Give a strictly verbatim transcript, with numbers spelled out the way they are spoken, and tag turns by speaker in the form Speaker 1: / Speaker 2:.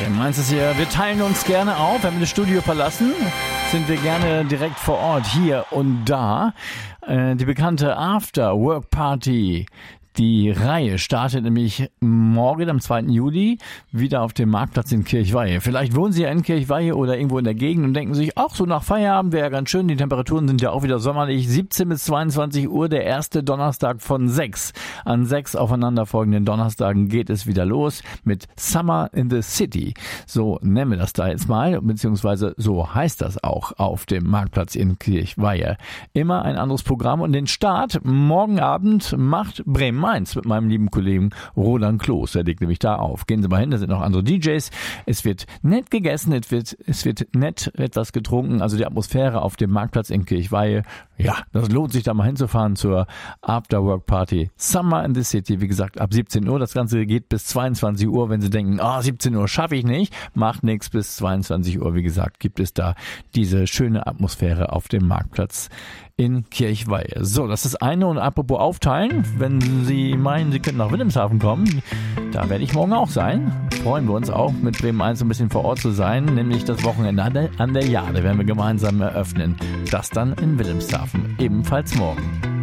Speaker 1: Meins ist hier, wir teilen uns gerne auf. Wenn wir das Studio verlassen, sind wir gerne direkt vor Ort, hier und da. Äh, die bekannte After-Work-Party. Die Reihe startet nämlich morgen am zweiten Juli wieder auf dem Marktplatz in Kirchweihe. Vielleicht wohnen Sie ja in Kirchweihe oder irgendwo in der Gegend und denken sich, ach, so nach Feierabend wäre ja ganz schön. Die Temperaturen sind ja auch wieder sommerlich. siebzehn bis zweiundzwanzig Uhr, der erste Donnerstag von sechs. An sechs aufeinanderfolgenden Donnerstagen geht es wieder los mit Summer in the City. So nennen wir das da jetzt mal, beziehungsweise so heißt das auch auf dem Marktplatz in Kirchweihe. Immer ein anderes Programm und den Start morgen Abend macht Bremen Mainz mit meinem lieben Kollegen Roland Kloß. Der legt nämlich da auf. Gehen Sie mal hin, da sind noch andere D Js. Es wird nett gegessen, es wird, es wird nett etwas getrunken. Also die Atmosphäre auf dem Marktplatz in Kirchweihe, ja, das lohnt sich da mal hinzufahren zur After-Work-Party. Summer in the City, wie gesagt, ab siebzehn Uhr. Das Ganze geht bis zweiundzwanzig Uhr. Wenn Sie denken, ah, oh, siebzehn Uhr schaffe ich nicht, macht nichts. Bis zweiundzwanzig Uhr, wie gesagt, gibt es da diese schöne Atmosphäre auf dem Marktplatz in Kirchweihe. So, das ist eine. Und apropos aufteilen, wenn Sie meinen, Sie könnten nach Wilhelmshaven kommen, da werde ich morgen auch sein. Freuen wir uns auch, mit Bremen eins ein bisschen vor Ort zu sein, nämlich das Wochenende an der, an der Jade werden wir gemeinsam eröffnen. Das dann in Wilhelmshaven, ebenfalls morgen.